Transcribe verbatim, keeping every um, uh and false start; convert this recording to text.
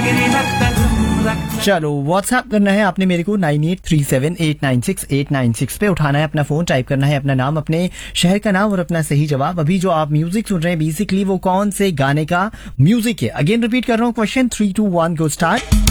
चलो व्हाट्सएप करना है आपने मेरे को nine eight three seven eight nine six eight nine six पे उठाना है अपना फोन, टाइप करना है अपना नाम, अपने शहर का नाम और अपना सही जवाब। अभी जो आप म्यूजिक सुन रहे हैं बेसिकली वो कौन से गाने का म्यूजिक है? अगेन रिपीट कर रहा हूँ question, three to one go start.